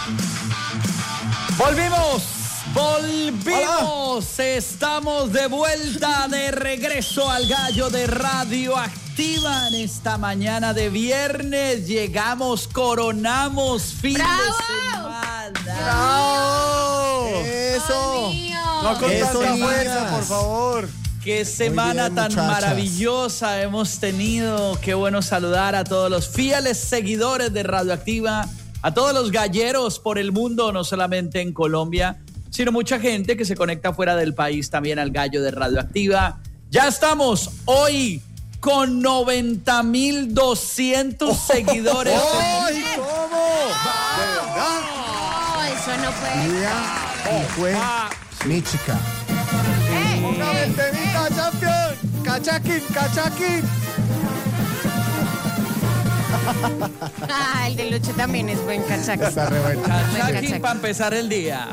Volvimos. Estamos de vuelta, de regreso al Gallo de Radioactiva en esta mañana de viernes. Llegamos, coronamos fin de semana. ¡Bravo! ¡Eso! No con tanta fuerza, por favor. Qué semana bien, tan maravillosa hemos tenido. Qué bueno saludar a todos los fieles seguidores de Radioactiva, a todos los galleros por el mundo, no solamente en Colombia, sino mucha gente que se conecta fuera del país también al Gallo de Radioactiva. Ya estamos hoy con 90.200 seguidores. ¡Ay, cómo! ¿De verdad? No, eso no puede. Fue mi chica. ¡Una ventenita, champion! ¡Cachaquín! El de Lucho también es buen cachaquín. Está re bueno. Cachaquín para empezar el día.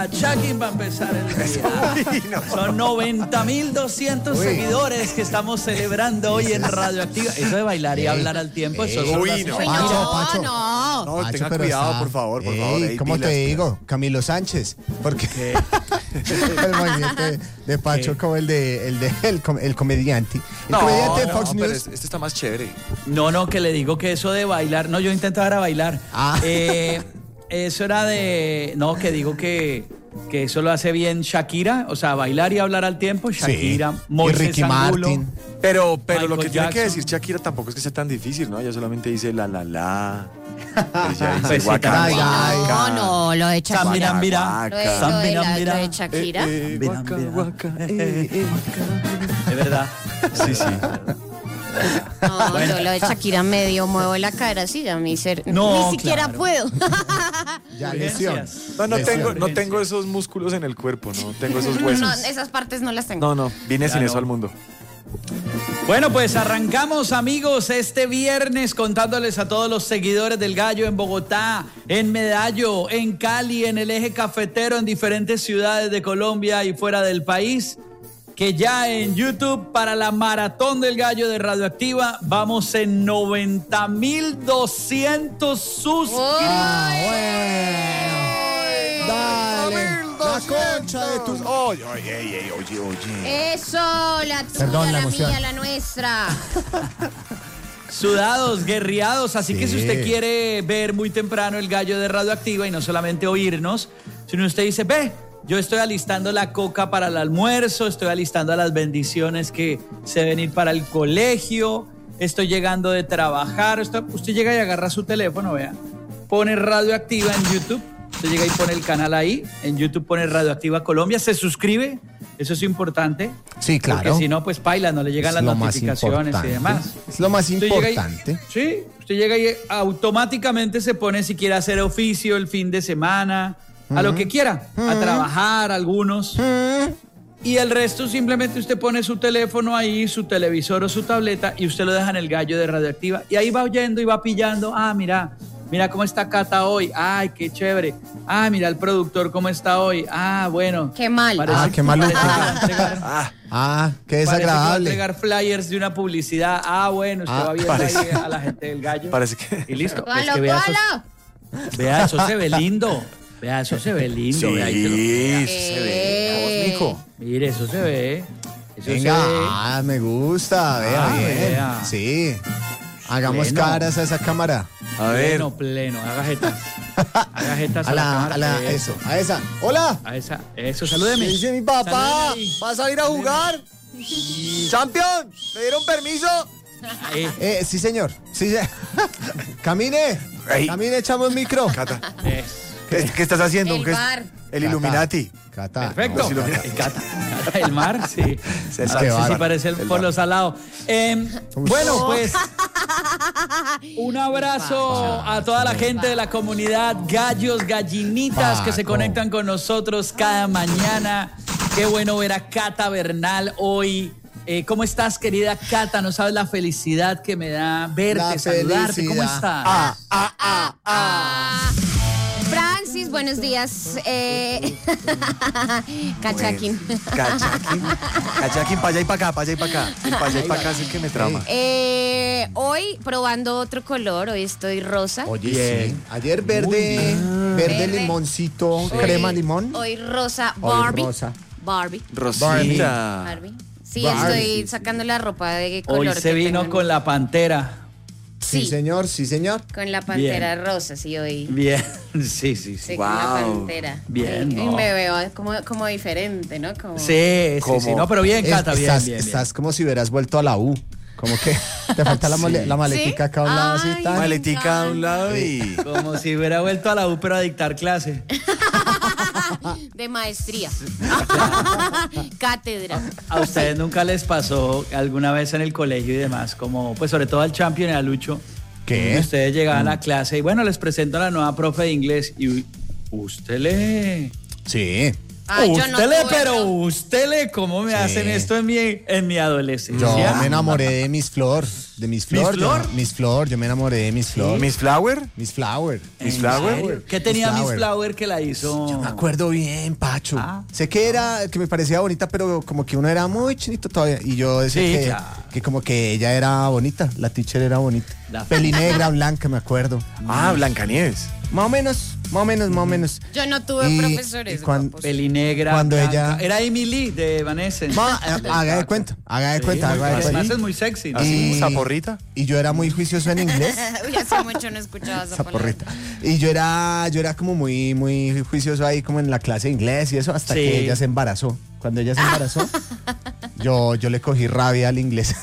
Son 90.200 seguidores que estamos celebrando hoy en Radioactiva. Eso de bailar y hablar al tiempo, eso es Pacho. No. No, tenga cuidado, por favor. ¿Cómo te digo? Camilo Sánchez. Porque el movimiento de Pacho como el comediante. El comediante de Fox News. Pero este está más chévere. No, que le digo que eso de bailar. No, yo intentaba bailar. Eso era de. No, que digo que eso lo hace bien Shakira. O sea, bailar y hablar al tiempo. Shakira, sí. Moisés y Ricky Angulo, Martin. Pero Michael lo que tiene que Jackson. decir Shakira tampoco es que sea tan difícil, ¿no? Ella solamente dice la. Ella dice Pues sí, guaca, ay, guaca. No, lo de Shakira. Mira. Lo de Shakira. Guaca. De verdad. Sí. No, yo lo de Shakira medio muevo la cara así, a mí No, ni siquiera claro. puedo. Ya, lesión. No tengo esos músculos en el cuerpo, no tengo esos huesos. No, esas partes no las tengo. No, vine sin eso al mundo. Bueno, pues arrancamos, amigos, este viernes contándoles a todos los seguidores del Gallo en Bogotá, en Medallo, en Cali, en el eje cafetero, en diferentes ciudades de Colombia y fuera del país, que ya en YouTube para la maratón del Gallo de Radioactiva vamos en 90.200 suscriptores. Dale. La concha de tus... Oye. Eso, la tuya, Perdón, la la emoción. mía, la nuestra. Sudados, guerreados, así que si usted quiere ver muy temprano el Gallo de Radioactiva y no solamente oírnos, sino usted dice, yo estoy alistando la coca para el almuerzo, estoy alistando las bendiciones que se deben ir para el colegio, estoy llegando de trabajar, usted llega y agarra su teléfono, vea, pone Radioactiva en YouTube, usted llega y pone el canal ahí, en YouTube pone Radioactiva Colombia, se suscribe, eso es importante. Sí, claro. Porque si no, pues paila, no le llegan las notificaciones y demás. Es lo más Usted llega importante. usted llega y automáticamente se pone si quiere hacer oficio el fin de semana, a lo que quiera, a trabajar algunos. Y el resto simplemente usted pone su teléfono ahí, su televisor o su tableta y usted lo deja en el Gallo de Radioactiva. Y ahí va oyendo y va pillando, mira cómo está Cata hoy, ay, qué chévere. Mira el productor cómo está hoy, bueno. Qué mal. Qué maluco. Qué Parece que va a desagradable. entregar flyers de una publicidad. Bueno, usted va viendo ahí a la gente del Gallo. Parece que... Y listo. ¡Cóalo, Es que vea, cóalo! vea, eso se ve lindo. Vea, eso se ve lindo. Sí, vea, ahí se lo- se ve. Mijo. Mire, eso se ve. Eso Venga, se ve. me gusta. Vea bien. vea. Sí. Hagamos Pleno. caras a esa cámara. A ver. Pleno. Haga jetas. Haga jetas a la cámara. Eso, a esa. ¡Hola! A esa. Eso, salúdeme. ¿Qué dice mi papá? Salúdeme ahí. ¿Vas a ir a jugar? ¡Champion! ¿Me dieron permiso? Ahí. Sí, señor. Camine. Ahí. Camine, echamos micro. Cata, Es- ¿qué estás haciendo? El ¿Qué es? bar. El Cata. Illuminati. Cata. Perfecto. No, Cata, el mar, sí. El Sí, bar. parece el polo salado. Bueno, pues un abrazo a toda la gente de la comunidad, gallos, gallinitas que se Paco. conectan con nosotros cada mañana. Qué bueno ver a Cata Bernal hoy. ¿Cómo estás, querida Cata? No sabes la felicidad que me da verte, La saludarte. ¿Cómo felicidad. estás? Francis, Davis, buenos días. Cachaquín. Cachaquín, para allá y para acá, para allá y para acá. El para allá y para acá es el que me trama. Hoy probando otro color, hoy estoy rosa. Oye, Bien. sí. Ayer verde, verde limoncito, crema limón. Hoy rosa, Hoy Barbie. rosa. Barbie. Rosita. Barbie. Sí, Barbie. estoy sacando la ropa de color. Hoy se que vino tengo. con la pantera. Sí, señor, sí, señor. Con la pantera Bien. rosa, sí, hoy. Bien, sí. Sí, con la pantera. Bien, Sí, no. y me veo como diferente, ¿no? Como... Sí, no, pero bien, Cata, bien. Estás como si hubieras vuelto a la U. Como que te falta la maletica acá a un lado así. Ay, tan. Maletica a un lado y... Como si hubiera vuelto a la U, pero a dictar clase. De maestría. Cátedra. ¿A ustedes nunca les pasó alguna vez en el colegio y demás, como, pues sobre todo al Champion y a Lucho? ¿Qué? Que ustedes llegaban a clase y bueno, les presento a la nueva profe de inglés y usted lee. Sí. Ay, yo no tuve pero eso. usted lee, ¿cómo me Sí. hacen esto en mi adolescencia? Yo me enamoré de Miss Flor. De Miss Flor. ¿Miss Flor? Miss Flor, yo me enamoré de Miss Flor. ¿Miss Flower? Miss Flower. ¿Miss ¿En Flower? serio? ¿Qué tenía Miss Miss Flower. Flower que la hizo? Yo me acuerdo bien, Pacho. Ah. Sé que me parecía bonita, pero como que uno era muy chinito todavía. Y yo decía Sí, que, claro. que como que ella era bonita, la teacher era bonita. La- Pelinegra, blanca, me acuerdo. Ah, Blancanieves. Más o menos. Yo no tuve Y- profesores. y cuan- guapos. Pues, Pelinegra. Cuando blanca. ella- Era Emily de Evanescence. Haga de cuenta, haga de Sí, cuenta. Además es muy sexy, ¿no? Así, zaporrita. Y yo era muy juicioso en inglés. Uy, hace mucho no escuchaba esa Zaporrita. Y yo era como muy juicioso ahí como en la clase de inglés y eso hasta Sí. que ella se embarazó. Cuando ella se embarazó, yo le cogí rabia al inglés.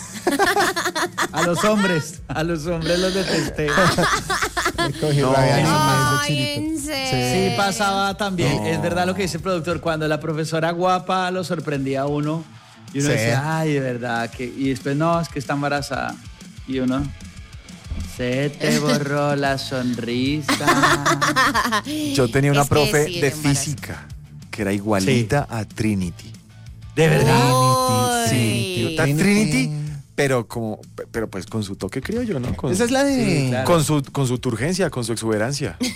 A los hombres los detesté. Le cogí No. rabia al inglés. Ay, de chinito. en serio. Sí, pasaba también. No. Es verdad lo que dice el productor. Cuando la profesora guapa lo sorprendía a uno. Y uno Sí. decía, ay, de verdad. Y después, no, es que está embarazada. Y uno, se te borró la sonrisa. Yo tenía una Es que profe sí, el de embarazo. física que era igualita a Trinity. ¿De verdad? Uy. Está Trinity, pero pues con su toque criollo, ¿no? Con, Esa es la de... Sí, claro. con su turgencia, con su exuberancia. ¿Sí?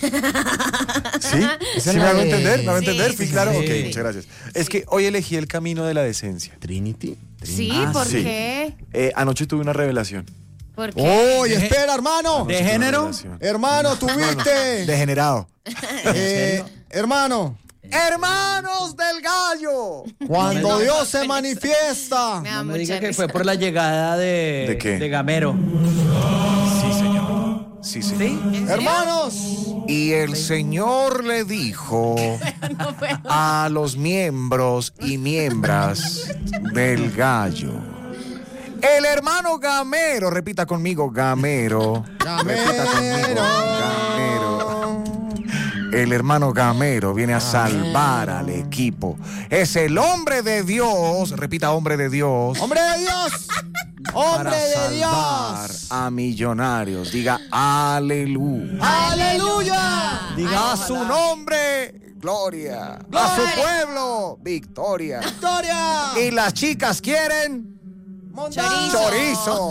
Esa ¿Sí es me la hago de- entender? ¿Me hago Sí, entender? sí, Sí, claro. sí. Ok, muchas gracias. Es que hoy elegí el camino de la decencia. Trinity. Sí, Ah, ¿por sí. qué? Anoche tuve una revelación. ¿Por qué? Oye, espera, hermano. ¿De género? Revelación. Hermano, tuviste. Degenerado. Hermano. Hermanos del gallo. Cuando Dios se manifiesta. Me da No me mucha diga que risa. fue por la llegada de... ¿De qué? De Gamero. Sí, señor. Sí, señor. ¿Sí? ¿En serio? Hermanos. Y el Señor le dijo No fue- a los miembros y miembros del gallo. El hermano Gamero, repita conmigo, Gamero. Repita conmigo, Gamero. El hermano Gamero viene a salvar al equipo. Es el hombre de Dios, repita, hombre de Dios. Hombre de Dios. Hombre Para de salvar Dios. a millonarios. Diga aleluya. Aleluya. Diga a su nombre, gloria. A su pueblo, victoria. Victoria. Y las chicas quieren chorizo.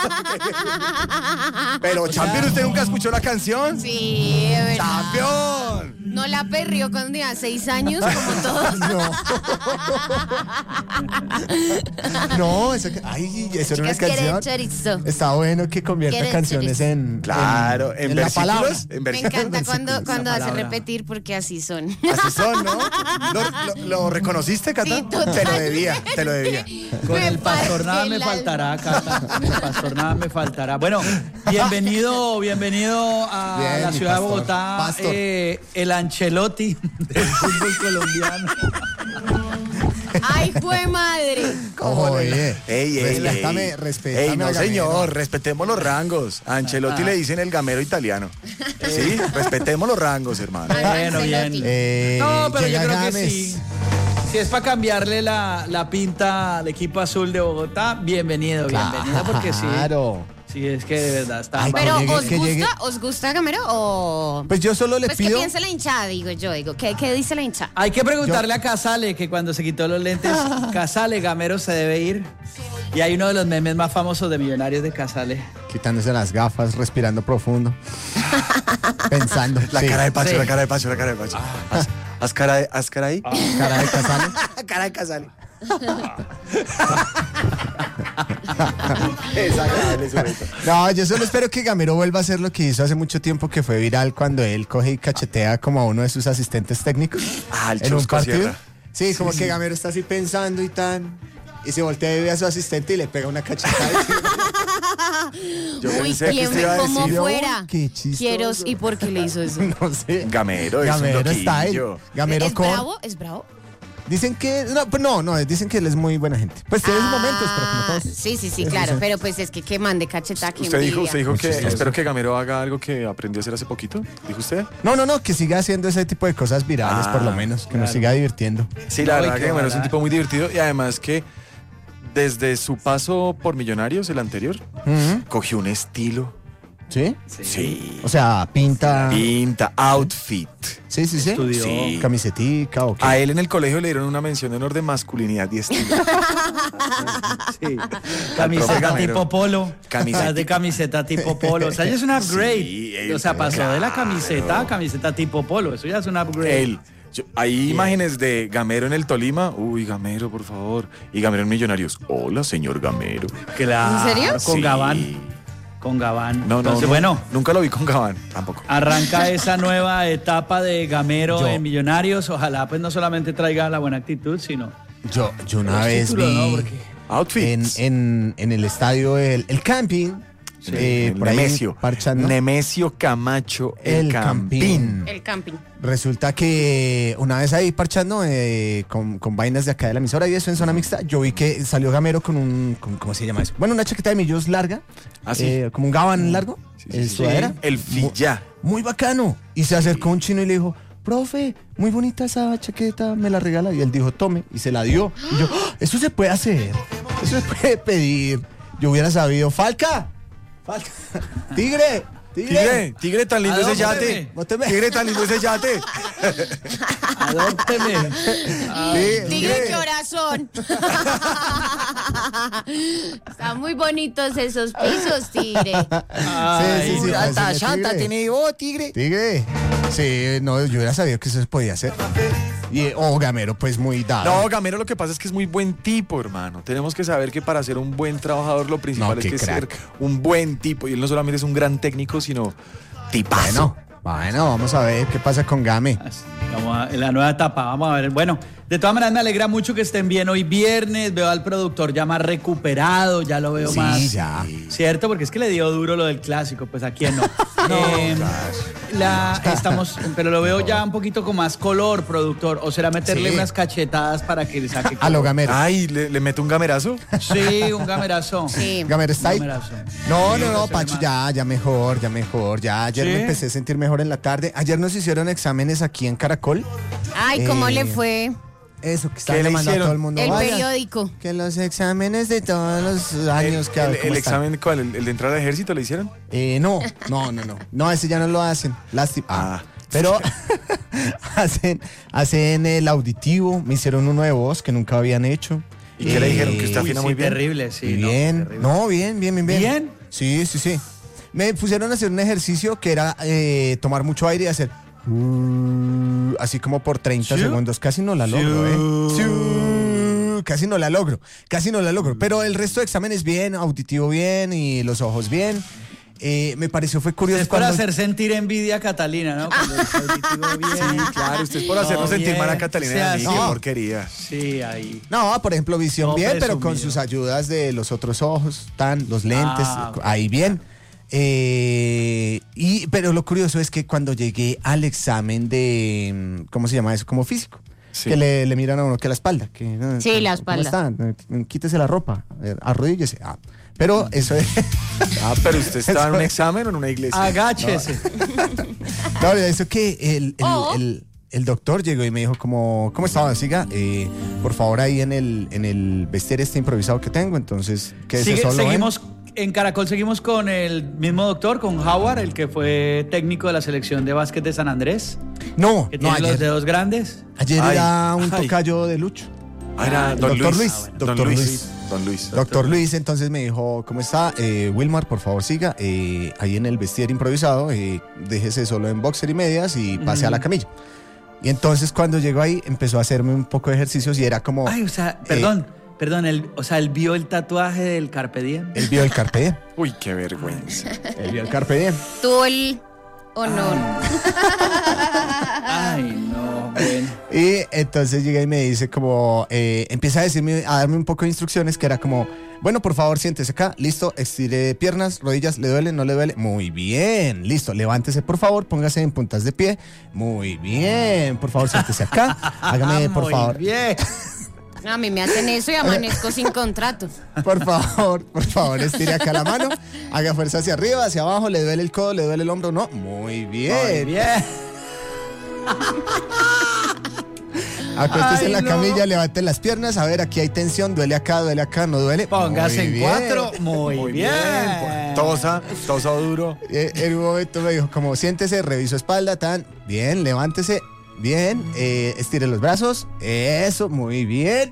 Pero, Champion, ¿usted nunca escuchó la canción? Sí, de verdad. ¡Champion! No la perrió cuando tenía 6 años, como todos. No, eso, eso era una Chicas quieren canción. chorizo. Está bueno que convierta Quieren canciones chorizo. en. Claro, en la palabra. versículos. En Me encanta versículos. cuando hace palabra. repetir porque así son. Así son, ¿no? ¿Lo reconociste, Cata? Sí, Te lo totalmente. debía, te lo debía. Con Me el pastor nada parte me el faltará, Cata. Con el pastor nada me faltará. Bueno, bienvenido a Bien, la mi ciudad de pastor. Bogotá. Pastor. El Ancelotti del fútbol colombiano. ¡Ay, fue madre! Oye, Ey, respétame, ey. respétame. Ey, no, a Gamero. señor, respetemos los rangos. A Ancelotti le dicen el gamero italiano. Sí, respetemos los rangos, hermano. Bueno, bien. Ancelotti. No, pero yo llega creo que James. sí. Si es para cambiarle la pinta al equipo azul de Bogotá, bienvenido, porque sí. Claro. Sí, es que de verdad está. Ay, Pero, que llegue- ¿os gusta Gamero o...? Pues yo solo le Pues, ¿qué pido. piensa la hinchada? Digo, ¿qué dice la hinchada? Hay que preguntarle a Casale que cuando se quitó los lentes, Casale, Gamero se debe ir. Y hay uno de los memes más famosos de Millonarios de Casale. quitándose las gafas, respirando profundo, pensando. La Sí. cara de Pacho, Sí. la cara de Pacho, la cara de Pacho. Haz cara de, ahí. Cara de Casale. Cara de Casale. No, yo solo espero que Gamero vuelva a hacer lo que hizo hace mucho tiempo, que fue viral cuando él coge y cachetea como a uno de sus asistentes técnicos El en un Chusco partido. Sierra. Sí, como que Gamero está así pensando y tan. Y se voltea y ve a su asistente y le pega una cachetada. Yo Uy, pensé que ¿quién usted iba a como decir fuera? Qué chistoso. Quiero, ¿y por qué le hizo eso? No sé. Gamero, Gamero es un style. loquillo. Gamero ¿Es con. bravo? ¿Es bravo? Dicen que. No, pues no, dicen que él es muy buena gente. Pues tiene sus momentos, pero como todos. Sí, claro. Pero pues es que mande cacheta que Usted dijo Muy que chistoso. espero que Gamero haga algo que aprendió a hacer hace poquito. ¿Dijo usted? No, que siga haciendo ese tipo de cosas virales, por lo menos, que nos siga divirtiendo. Sí, la No, verdad y que que Gamero es un ojalá. tipo muy divertido y además que desde su paso por Millonarios, el anterior, Ujú. cogió un estilo. ¿Sí? Sí. O sea, pinta. Pinta, outfit. Sí. Estudió. Sí. Camisetica o qué. A él en el colegio le dieron una mención de honor de masculinidad y estilo. Sí. profe Camiseta Gamero. tipo polo. Camiseta. Estás de camiseta tipo polo. O sea, ya es un upgrade. Sí, O sea, pasó de la camiseta claro. a camiseta tipo polo. Eso ya es un upgrade. Él. Hay imágenes de Gamero en el Tolima. Uy, Gamero, por favor. Y Gamero en Millonarios. Hola, señor Gamero. Claro, ¿En serio? Con Sí. Gabán. Con Gabán. No, Entonces, bueno, Nunca lo vi con Gabán, tampoco. arranca esa nueva etapa de Gamero Yo- en Millonarios. Ojalá pues no solamente traiga la buena actitud, sino Yo una los vez títulos, vi ¿no? Porque Outfits. en el estadio el camping. Por ahí Nemesio. parchando. Nemesio Camacho, El Campín. El camping. Resulta que una vez ahí parchando con vainas de acá de la emisora y eso en zona mixta, yo vi que salió Gamero ¿cómo se llama eso? Bueno, una chaqueta de millos larga, Ah, sí. como un gabán largo, sudadera. El Filla. Muy bacano. Y se acercó un chino y le dijo, profe, muy bonita esa chaqueta, me la regala. Y él dijo, tome, y se la dio. Y yo, "¡Ah! Eso se puede hacer, eso se puede pedir. Yo hubiera sabido, Falca, tigre. Tigre tan lindo ese Adópteme. yate. Bóteme. Tigre tan lindo ese yate. adópteme. Tigre corazón. Están muy bonitos esos pisos, tigre. Ay, sí, Alta parece una llanta tigre. tiene vos, Tigre. Tigre. Sí, no, yo hubiera sabido que eso se podía hacer. Y Gamero, pues muy dado. No, Gamero lo que pasa es que es muy buen tipo, hermano. Tenemos que saber que para ser un buen trabajador lo principal No, es qué que crack. ser un buen tipo. Y él no solamente es un gran técnico, sino tipazo. Bueno, vamos a ver qué pasa con Game. Vamos a la nueva etapa, vamos a ver. Bueno, de todas maneras me alegra mucho que estén bien hoy viernes. Veo al productor ya más recuperado, ya lo veo Sí, más. ya. ¿Cierto? Porque es que le dio duro lo del clásico, pues a quién no. Pero lo veo ya un poquito con más color, productor. ¿O será meterle Sí. unas cachetadas para que le saque A lo color? Gamero. Ay, ¿le mete un gamerazo? Sí, un gamerazo. Sí. Gamero está ahí. Gamerazo. No, Sí, se ve Pacho, más. ya mejor. Ya ayer ¿Sí? me empecé a sentir mejor en la tarde. Ayer nos hicieron exámenes aquí en Caracol. Ay, ¿cómo le fue? Eso, que ¿Qué estaba le llamando a hicieron? todo el mundo. El "Vaya, periódico. que los exámenes de todos los años que ¿El ¿cómo están?". examen cuál? ¿El de entrar al ejército le hicieron? No. No, ese ya no lo hacen. Lástima. Ah. Pero hacen el auditivo. Me hicieron uno de voz que nunca habían hecho. ¿Y qué le dijeron? ¿Que usted Uy, afina sí, muy bien? terrible, sí. Bien. terrible. No, bien. ¿Bien? Sí. Me pusieron a hacer un ejercicio que era tomar mucho aire y hacer así como por 30 ¿Sí? segundos. Casi no la logro, Sí, casi no la logro. Pero el resto de exámenes bien, auditivo bien y los ojos bien. Me pareció fue curioso Es para cuando... hacer sentir envidia a Catalina, ¿no? Cuando dice auditivo bien. Sí, claro, usted es por hacernos sentir mal a Catalina y a mí, Sí, qué no. porquería. Sí, ahí. No, por ejemplo, visión No, bien, pero con presumido. sus ayudas de los otros ojos, los lentes, ok. ahí bien. Pero lo curioso es que cuando llegué al examen de, ¿cómo se llama eso? Como físico. Sí. Que le miran a uno que la espalda. Sí, la ¿Cómo espalda. está? Quítese la ropa, arrodíllese. Pero eso es... Ah, pero usted estaba en un examen o en una iglesia. Agáchese. No, eso que Oh. el doctor llegó y me dijo ¿cómo estaba? Siga, por favor ahí en el vestir este improvisado que tengo, entonces quédese solo. Seguimos en Caracol, seguimos con el mismo doctor, con Howard, el que fue técnico de la selección de básquet de San Andrés, No, que no, tiene los ayer dedos grandes. era un Ay. tocayo de Lucho. Ah, era el don doctor Luis. Luis. Don Doctor Luis. Luis. Don Luis. Doctor Luis, entonces me dijo, ¿cómo está? Wilmar, por favor siga ahí en el vestier improvisado, déjese solo en boxer y medias y pase a la camilla. Y entonces cuando llegó ahí empezó a hacerme un poco de ejercicios y era como... Ay, o sea, perdón, él vio el tatuaje del Carpe Diem. Él vio el Carpe Diem. Uy, qué vergüenza. Él vio el Carpe Diem. Tuvo el honor. Ay, no, bueno. Y entonces llega y me dice como, empieza a darme un poco de instrucciones que era como, bueno, por favor, siéntese acá, listo, estire piernas, rodillas, ¿le duele? ¿No le duele? Muy bien, listo, levántese por favor, póngase en puntas de pie, muy bien, por favor, siéntese acá, hágame por favor. Muy bien. No, a mí me hacen eso y amanezco sin contrato. Por favor, estire acá la mano, haga fuerza hacia arriba, hacia abajo, ¿le duele el codo, le duele el hombro? No, muy bien. Muy bien. Acuéstese en la no. camilla, levante las piernas, a ver, aquí hay tensión, duele acá, no duele. Póngase Muy en bien. 4. Muy bien. Tosa duro. En un momento me dijo, como siéntese, reviso espalda, tan, bien, levántese, bien, estire los brazos, eso, muy bien.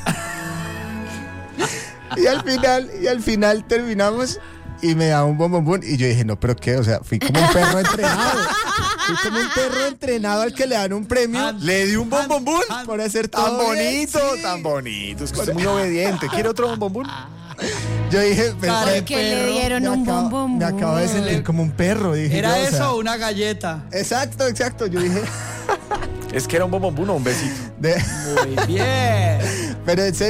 y al final terminamos y me da un bombombón y yo dije, no, pero qué, o sea, fui como un perro entrenado. Fui como un perro entrenado al que le dan un premio. Le di un bombombún. Por hacer Tan todo bien, bonito, sí. tan bonito. Es que usted es muy obediente. ¿Quiere otro bombombún? Yo dije, Care- Que le dieron me un acabo- bombón. Me acabo de sentir como un perro. Dije ¿Era yo, o sea, eso o una galleta? Exacto. Yo dije, Es que era un bombombún o un besito. de- Muy bien. pero en serio.